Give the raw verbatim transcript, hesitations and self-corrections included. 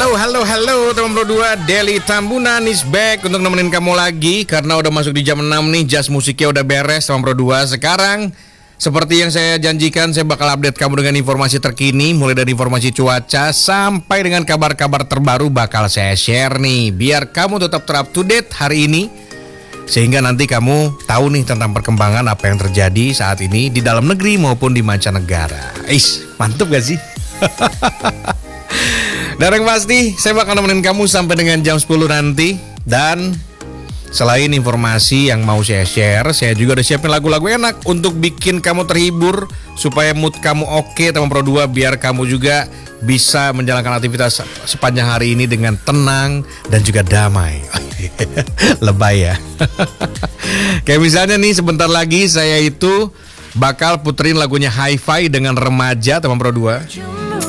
Halo, halo, halo teman Pro dua, Deli Tambunan is back untuk nemenin kamu lagi. Karena udah masuk di jam enam nih, jazz musiknya udah beres teman Pro dua. Sekarang, seperti yang saya janjikan, saya bakal update kamu dengan informasi terkini. Mulai dari informasi cuaca sampai dengan kabar-kabar terbaru bakal saya share nih. Biar kamu tetap ter-up to date hari ini, sehingga nanti kamu tahu nih tentang perkembangan apa yang terjadi saat ini di dalam negeri maupun di mancanegara. Is, mantap gak sih? Dan yang pasti saya bakal nemenin kamu sampai dengan jam sepuluh nanti. Dan selain informasi yang mau saya share, saya juga udah siapin lagu-lagu enak untuk bikin kamu terhibur, supaya mood kamu oke teman Pro dua, biar kamu juga bisa menjalankan aktivitas sepanjang hari ini dengan tenang dan juga damai. Lebay ya. Kayak misalnya nih, sebentar lagi saya itu bakal puterin lagunya Hi-Fi dengan Remaja teman Pro dua.